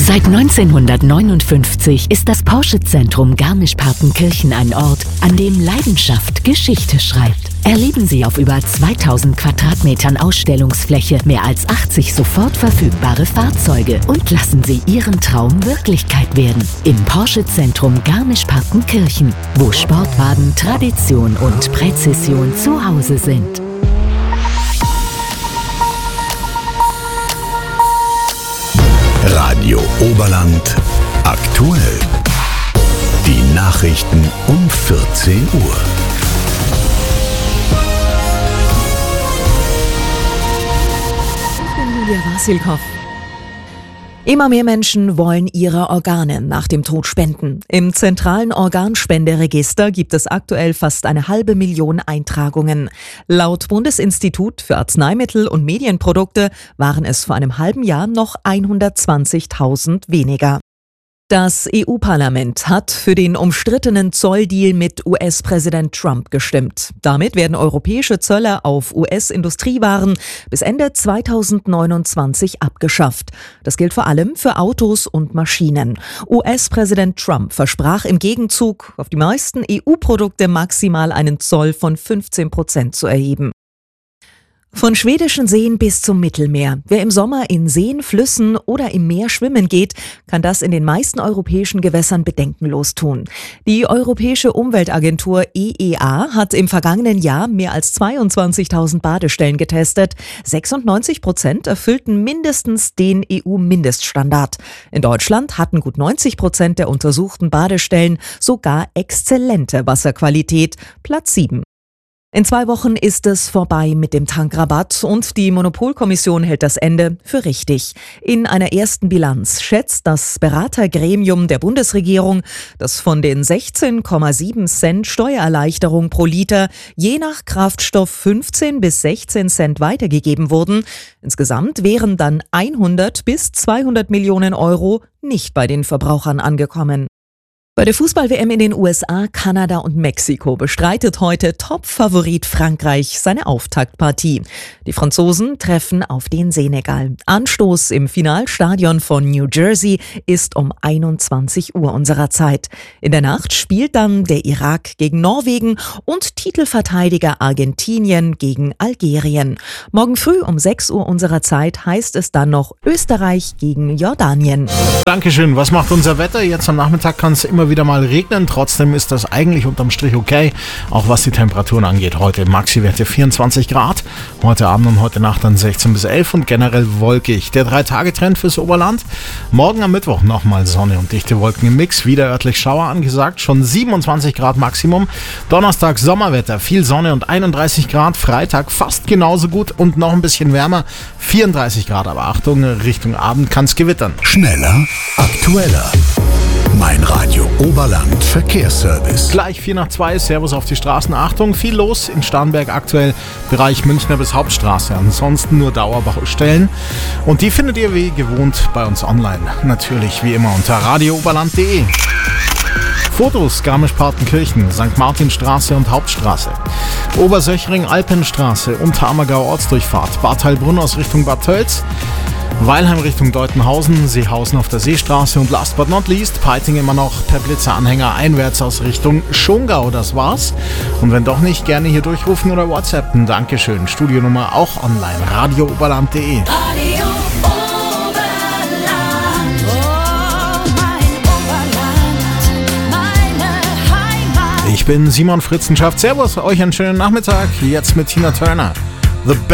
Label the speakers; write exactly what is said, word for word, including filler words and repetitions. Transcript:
Speaker 1: Seit neunzehnhundertneunundfünfzig ist das Porsche-Zentrum Garmisch-Partenkirchen ein Ort, an dem Leidenschaft Geschichte schreibt. Erleben Sie auf über zweitausend Quadratmetern Ausstellungsfläche mehr als achtzig sofort verfügbare Fahrzeuge und lassen Sie Ihren Traum Wirklichkeit werden. Im Porsche-Zentrum Garmisch-Partenkirchen, wo Sportwagen, Tradition und Präzision zu Hause sind.
Speaker 2: Radio Oberland aktuell. Die Nachrichten um vierzehn Uhr.
Speaker 3: Ich bin Julia Wasilkow. Immer mehr Menschen wollen ihre Organe nach dem Tod spenden. Im zentralen Organspenderegister gibt es aktuell fast eine halbe Million Eintragungen. Laut Bundesinstitut für Arzneimittel und Medienprodukte waren es vor einem halben Jahr noch hundertzwanzigtausend weniger. Das E U-Parlament hat für den umstrittenen Zolldeal mit U S-Präsident Trump gestimmt. Damit werden europäische Zölle auf U S-Industriewaren bis Ende zweitausendneunundzwanzig abgeschafft. Das gilt vor allem für Autos und Maschinen. U S-Präsident Trump versprach im Gegenzug, auf die meisten E U-Produkte maximal einen Zoll von fünfzehn Prozent zu erheben. Von schwedischen Seen bis zum Mittelmeer. Wer im Sommer in Seen, Flüssen oder im Meer schwimmen geht, kann das in den meisten europäischen Gewässern bedenkenlos tun. Die Europäische Umweltagentur E E A hat im vergangenen Jahr mehr als zweiundzwanzigtausend Badestellen getestet. sechsundneunzig Prozent erfüllten mindestens den E U-Mindeststandard. In Deutschland hatten gut neunzig Prozent der untersuchten Badestellen sogar exzellente Wasserqualität, Platz sieben. In zwei Wochen ist es vorbei mit dem Tankrabatt und die Monopolkommission hält das Ende für richtig. In einer ersten Bilanz schätzt das Beratergremium der Bundesregierung, dass von den sechzehn Komma sieben Cent Steuererleichterung pro Liter je nach Kraftstoff fünfzehn bis sechzehn Cent weitergegeben wurden. Insgesamt wären dann hundert bis zweihundert Millionen Euro nicht bei den Verbrauchern angekommen. Bei der Fußball-W M in den U S A, Kanada und Mexiko bestreitet heute Top-Favorit Frankreich seine Auftaktpartie. Die Franzosen treffen auf den Senegal. Anstoß im Finalstadion von New Jersey ist um einundzwanzig Uhr unserer Zeit. In der Nacht spielt dann der Irak gegen Norwegen und Titelverteidiger Argentinien gegen Algerien. Morgen früh um sechs Uhr unserer Zeit heißt es dann noch Österreich gegen Jordanien.
Speaker 4: Dankeschön. Was macht unser Wetter? Jetzt am Nachmittag kann es immer wieder mal regnen. Trotzdem ist das eigentlich unterm Strich okay, auch was die Temperaturen angeht. Heute Maxi-Werte vierundzwanzig Grad, heute Abend und heute Nacht dann sechzehn bis elf und generell wolkig. Der drei-Tage-Trend fürs Oberland. Morgen am Mittwoch nochmal Sonne und dichte Wolken im Mix. Wieder örtlich Schauer angesagt, schon siebenundzwanzig Grad Maximum. Donnerstag Sommerwetter, viel Sonne und einunddreißig Grad. Freitag fast genauso gut und noch ein bisschen wärmer, vierunddreißig Grad. Aber Achtung, Richtung Abend kann es gewittern.
Speaker 2: Schneller, aktueller. Mein Radio Oberland Verkehrsservice.
Speaker 4: Gleich vier nach zwei, Servus auf die Straßen. Achtung, viel los in Starnberg aktuell, Bereich Münchner bis Hauptstraße. Ansonsten nur Dauerbaustellen. Und die findet ihr wie gewohnt bei uns online. Natürlich wie immer unter radio oberland punkt de. Fotos Garmisch-Partenkirchen, Sankt Martinstraße und Hauptstraße. Obersöchring, Alpenstraße, Unterammergau Ortsdurchfahrt, Bad Heilbrunn aus Richtung Bad Tölz. Weilheim Richtung Deutenhausen, Seehausen auf der Seestraße und last but not least, Peiting immer noch per Blitzeranhänger einwärts aus Richtung Schongau. Das war's. Und wenn doch nicht, gerne hier durchrufen oder WhatsAppen. Dankeschön. Studionummer auch online. radio oberland punkt de.
Speaker 5: Radio Oberland. Oh, mein Oberland, meine Heimat.
Speaker 4: Ich bin Simon Fritzenschaft. Servus, euch einen schönen Nachmittag. Jetzt mit Tina Turner. The Best.